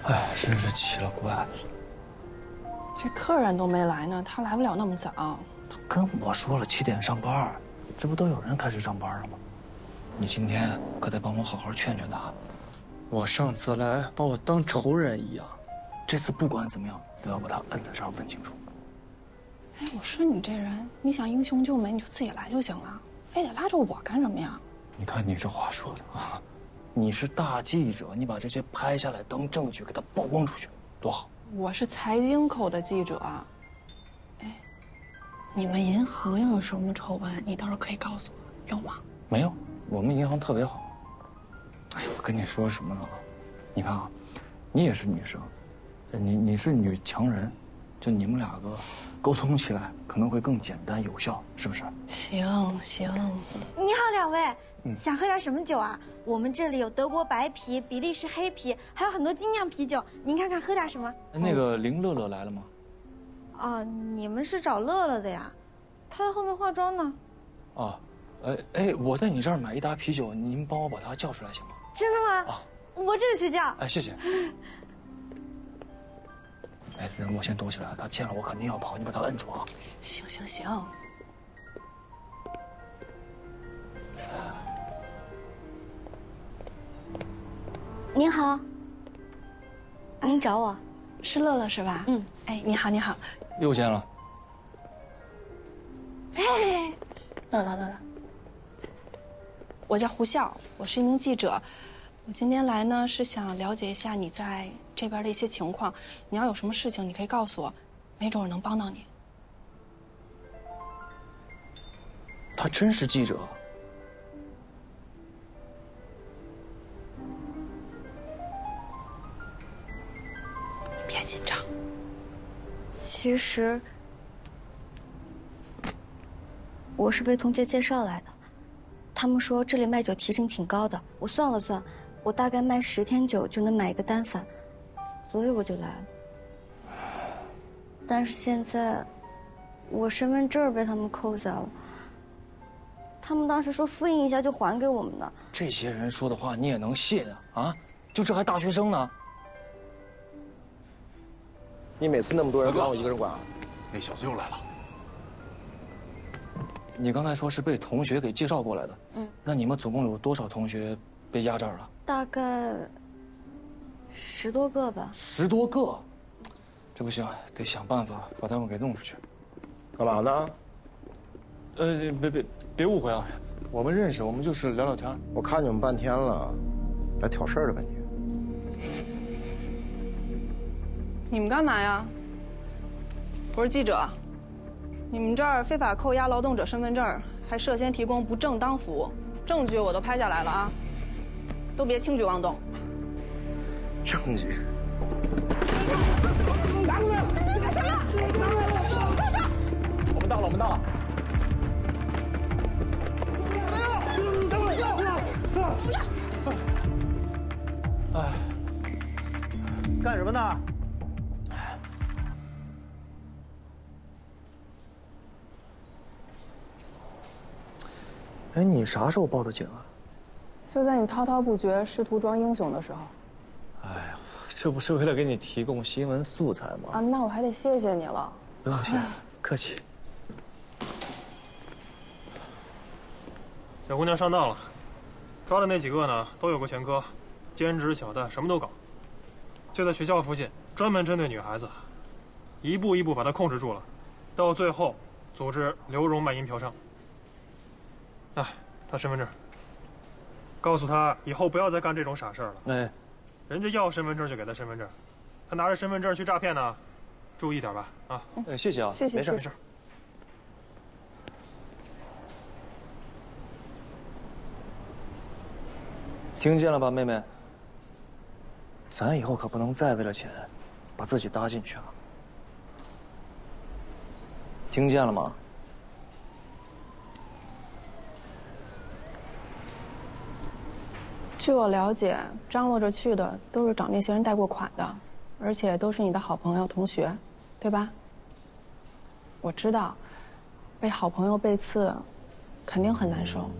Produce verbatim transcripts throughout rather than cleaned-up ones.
哎，真是奇了怪了。 这客人都没来呢，他来不了那么早。 他跟我说了七点上班，这不都有人开始上班了吗？你今天可得帮我好好劝劝他。我上次来把我当仇人一样，这次不管怎么样都要把他摁在这儿问清楚。 哎，我说你这人，你想英雄救美你就自己来就行了，非得拉着我干什么呀？ 你看你这话说的啊，你是大记者，你把这些拍下来当证据给他曝光出去，多好。 我是财经口的记者。哎，你们银行要有什么丑闻，你到时候可以告诉我，有吗？ 没有，我们银行特别好。哎呀，我跟你说什么呢？你看啊，你也是女生，你你是女强人，就你们两个沟通起来可能会更简单有效，是不是？ 行行。 你好，两位， 嗯、 想喝点什么酒啊？我们这里有德国白啤、比利时黑啤，还有很多精酿啤酒，您看看喝点什么？ 那个林乐乐来了吗？ 哦，你们是找乐乐的呀？他在后面化妆呢。 啊，哎哎，我在你这儿买一打啤酒，您帮我把他叫出来行吗？ 真的吗？啊，我这就去叫。 哎，谢谢。哎，我先躲起来，他见了我肯定要跑，你把他摁住啊。 行行行。 您好，您找我， 是乐乐是吧？嗯。哎，你好，你好。 又见了。 哎，乐乐乐乐。我叫胡笑，我是一名记者。我今天来呢是想了解一下你在这边的一些情况。你要有什么事情，你可以告诉我，没准我能帮到你。 他真是记者。 别紧张。 其实我是被同学介绍来的，他们说这里卖酒提成挺高的。我算了算，我大概卖十天酒就能买一个单反，所以我就来了。但是现在我身份证被他们扣下了，他们当时说复印一下就还给我们的。 这些人说的话你也能信啊？啊，就这还大学生呢。 你每次那么多人，让我一个人管啊？ 那小子又来了。 你刚才说是被同学给介绍过来的，嗯，那你们总共有多少同学被压这儿了？大概十多个吧。十多个，这不行，得想办法把他们给弄出去。 干嘛呢？ 呃，别别别误会啊，我们认识，我们就是聊聊天。 我看你们半天了，来挑事儿的吧你？ 你们干嘛呀？我是记者，你们这儿非法扣押劳动者身份证，还涉嫌提供不正当服务，证据我都拍下来了啊，都别轻举妄动。 证据？ 拿过来！你干什么？放手！ 我们到了，我们到了。 等会儿， 哎，干什么呢？ 哎，你啥时候报的警啊？ 就在你滔滔不绝、试图装英雄的时候。 哎呀，这不是为了给你提供新闻素材吗？ 啊，那我还得谢谢你了。 不用谢，客气。 小姑娘上当了，抓的那几个呢，都有过前科，兼职小贷什么都搞，就在学校附近，专门针对女孩子，一步一步把她控制住了，到最后组织刘荣卖淫嫖娼。哎，他身份证，告诉他以后不要再干这种傻事了。 哎， 人家要身份证就给他身份证，他拿着身份证去诈骗呢，注意点吧啊！ 哎，谢谢啊， 谢谢， 没事没事。听见了吧，妹妹？咱以后可不能再为了钱，把自己搭进去了。听见了吗？ 据我了解，张罗着去的都是找那些人贷过款的，而且都是你的好朋友、同学，对吧？我知道，被好朋友背刺，肯定很难受。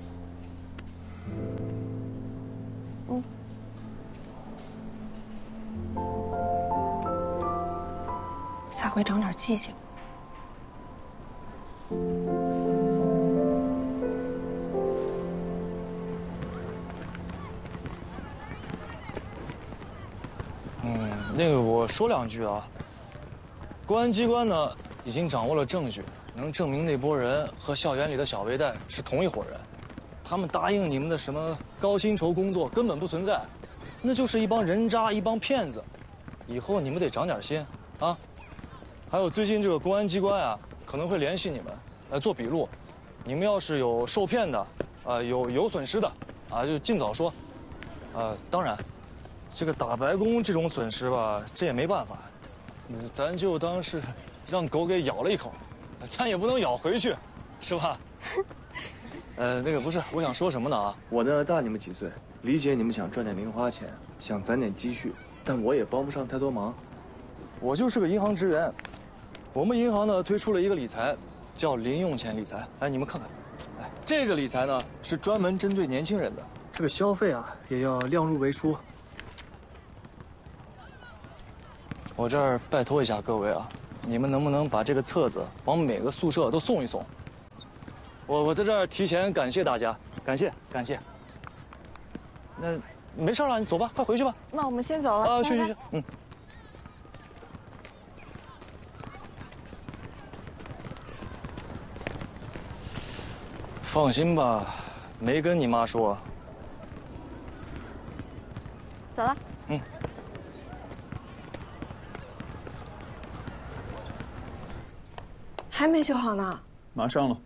嗯。 下回长点记性。 嗯，那个我说两句啊。公安机关呢已经掌握了证据，能证明那波人和校园里的小背带是同一伙人。他们答应你们的什么高薪酬工作根本不存在，那就是一帮人渣，一帮骗子。以后你们得长点心啊！还有最近这个公安机关啊，可能会联系你们来做笔录。你们要是有受骗的，啊、呃，有有损失的，啊，就尽早说。啊，当然，这个打白工这种损失吧，这也没办法，咱就当是让狗给咬了一口，咱也不能咬回去，是吧？呃，那个不是，我想说什么呢啊？我呢大你们几岁，理解你们想赚点零花钱，想攒点积蓄，但我也帮不上太多忙。我就是个银行职员，我们银行呢推出了一个理财，叫零用钱理财。哎，你们看看，哎，这个理财呢是专门针对年轻人的，这个消费啊也要量入为出。我这儿拜托一下各位啊，你们能不能把这个册子往每个宿舍都送一送？我我在这儿提前感谢大家，感谢感谢。那没事了，你走吧，快回去吧。 那我们先走了。 啊，去去去，嗯。放心吧，没跟你妈说。 走了。 嗯。 还没修好呢。 马上了。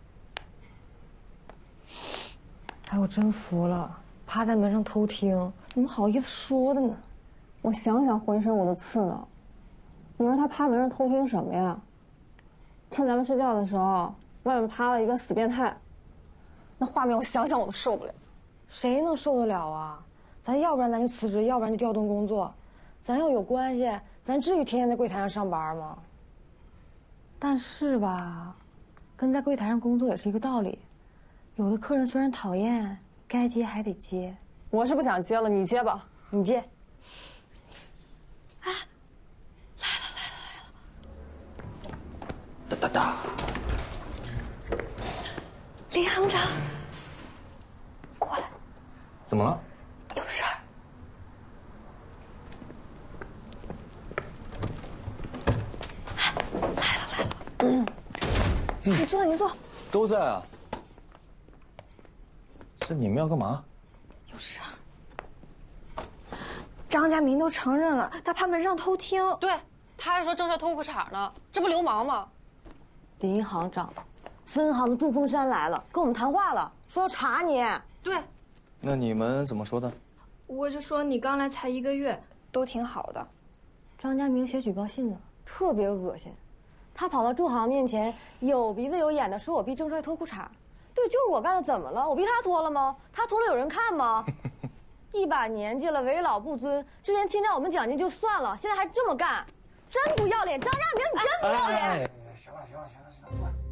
哎，我真服了，趴在门上偷听，怎么好意思说的呢？我想想浑身我都刺挠。你说他趴门上偷听什么呀？趁咱们睡觉的时候，外面趴了一个死变态，那画面我想想我都受不了。谁能受得了啊？咱要不然咱就辞职，要不然就调动工作。咱要有关系，咱至于天天在柜台上上班吗？但是吧，跟在柜台上工作也是一个道理。有的客人虽然讨厌，该接还得接。我是不想接了，你接吧，你接。啊，来了来了来了！ 哒哒哒。 林行长，过来。 怎么了？ 有事儿。来了来了。嗯，你坐你坐。 都在啊。这你们要干嘛？ 有事儿。张家明都承认了，他趴门上偷听。 对，他还说正在偷裤衩呢，这不流氓吗？ 林行长，分行的祝峰山来了，跟我们谈话了，说要查你。 对。 那你们怎么说的？ 我就说你刚来才一个月，都挺好的。 张家明写举报信了，特别恶心。他跑到祝行面前，有鼻子有眼的说我逼郑帅脱裤衩。对，就是我干的，怎么了？我逼他脱了吗？他脱了有人看吗？一把年纪了，为老不尊，之前侵占我们奖金就算了，现在还这么干，真不要脸！张家明，你真不要脸！ 哎哎哎行了行了行了行了。